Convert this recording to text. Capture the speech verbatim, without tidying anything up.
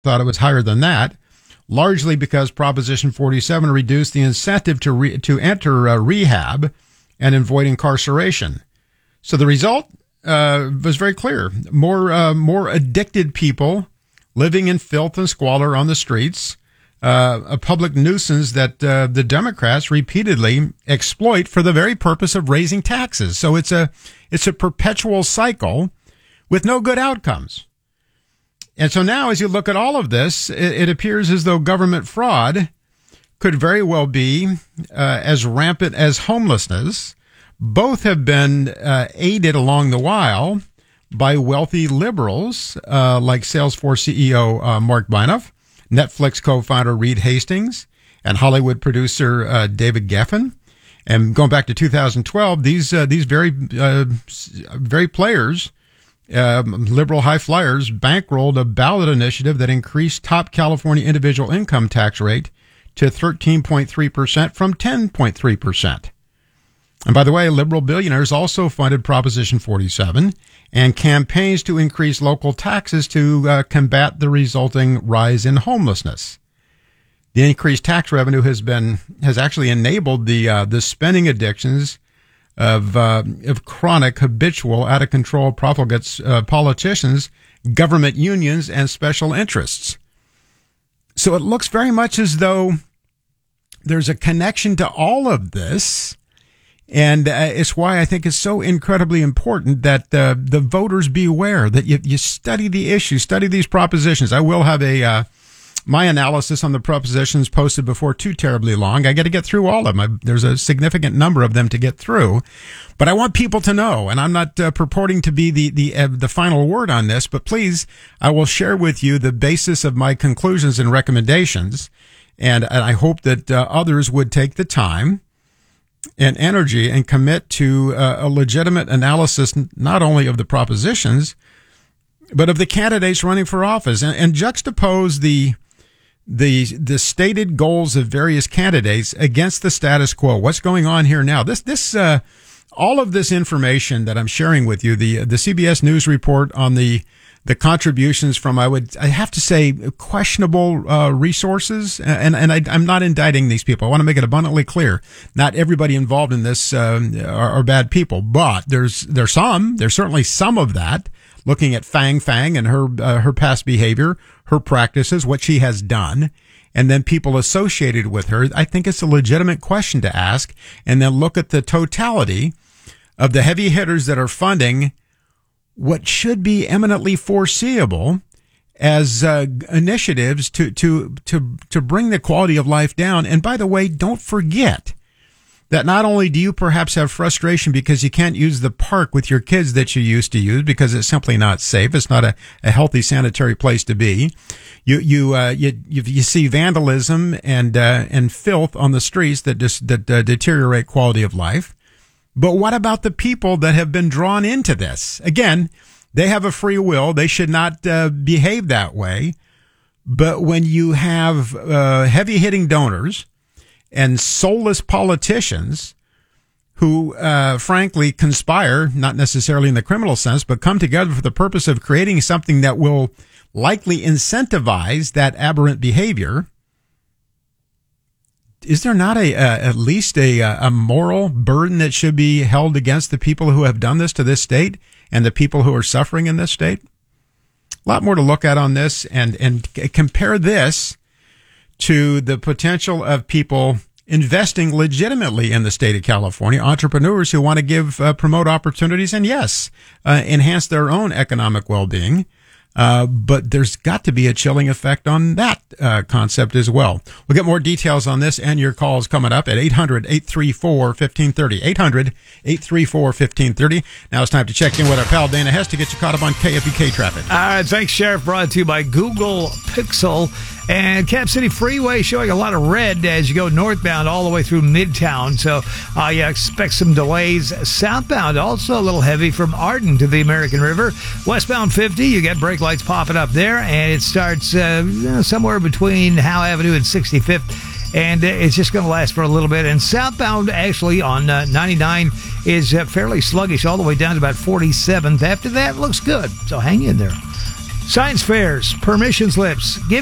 thought it was higher than that, largely because Proposition forty-seven reduced the incentive to re- to enter uh, rehab and avoid incarceration. So the result uh, was very clear. More uh, more addicted people living in filth and squalor on the streets, uh, a public nuisance that uh, the Democrats repeatedly exploit for the very purpose of raising taxes. So it's a it's a perpetual cycle with no good outcomes. And so now, as you look at all of this, it, it appears as though government fraud could very well be uh, as rampant as homelessness. Both have been uh, aided along the while by wealthy liberals uh, like Salesforce C E O uh, Mark Benioff, Netflix co-founder Reed Hastings, and Hollywood producer uh, David Geffen. And going back to two thousand twelve, these uh, these very uh, very players, uh, liberal high flyers, bankrolled a ballot initiative that increased top California individual income tax rate to thirteen point three percent from ten point three percent. And by the way, liberal billionaires also funded Proposition forty-seven and campaigns to increase local taxes to uh, combat the resulting rise in homelessness. The increased tax revenue has been has actually enabled the uh, the spending addictions of uh, of chronic, habitual, out of control profligates, uh, politicians, government unions, and special interests. So it looks very much as though there's a connection to all of this. And uh, it's why I think it's so incredibly important that uh, the voters be aware, that you, you study the issue, study these propositions. I will have a uh, my analysis on the propositions posted before too terribly long. I got to get through all of them. I, there's a significant number of them to get through. But I want people to know, and I'm not uh, purporting to be the the uh, the final word on this, but please, I will share with you the basis of my conclusions and recommendations. And, and I hope that uh, others would take the time and energy and commit to uh, a legitimate analysis, not only of the propositions, but of the candidates running for office, and, and juxtapose the the the stated goals of various candidates against the status quo. What's going on here now? This this uh, all of this information that I'm sharing with you, the the C B S News report on the the contributions from, I would, I have to say, questionable uh, resources, and and I, I'm not indicting these people. I want to make it abundantly clear: not everybody involved in this uh, are, are bad people, but there's there's some. There's certainly some of that. Looking at Fang Fang and her uh, her past behavior, her practices, what she has done, and then people associated with her, I think it's a legitimate question to ask, and then look at the totality of the heavy hitters that are funding what should be eminently foreseeable as uh, initiatives to, to, to, to bring the quality of life down. And by the way, don't forget that not only do you perhaps have frustration because you can't use the park with your kids that you used to use because it's simply not safe. It's not a, a healthy, sanitary place to be. You, you, uh, you, you, you see vandalism and, uh, and filth on the streets that just, that uh, deteriorate quality of life. But what about the people that have been drawn into this? Again, they have a free will. They should not uh, behave that way. But when you have uh, heavy-hitting donors and soulless politicians who, uh, frankly, conspire, not necessarily in the criminal sense, but come together for the purpose of creating something that will likely incentivize that aberrant behavior, is there not a, uh, at least a, a moral burden that should be held against the people who have done this to this state and the people who are suffering in this state? A lot more to look at on this, and, and compare this to the potential of people investing legitimately in the state of California, entrepreneurs who want to give, uh, promote opportunities and, yes, uh, enhance their own economic well-being. Uh, but there's got to be a chilling effect on that uh, concept as well. We'll get more details on this and your calls coming up at eight hundred, eight three four, one five three zero. eight hundred, eight three four, one five three zero. Now it's time to check in with our pal Dana Hess to get you caught up on K F B K traffic. All right, thanks, Sheriff. Brought to you by Google Pixel. And Cap City Freeway showing a lot of red as you go northbound all the way through Midtown. So uh, you expect some delays. Southbound also a little heavy from Arden to the American River. Westbound fifty, you get brake lights popping up there. And it starts uh, somewhere between Howe Avenue and sixty-fifth. And it's just going to last for a little bit. And southbound, actually, on uh, ninety-nine is uh, fairly sluggish all the way down to about forty-seventh. After that, looks good. So hang in there. Science fairs, permission slips, give